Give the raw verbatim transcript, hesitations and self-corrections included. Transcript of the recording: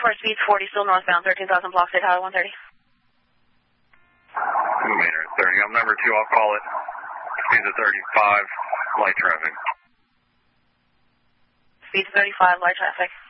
four, speed forty, still northbound, thirteen thousand block, State Highway one thirty. Maynard thirty, I'm number two, I'll call it. Speed of thirty-five, light traffic. Speed thirty-five, light traffic.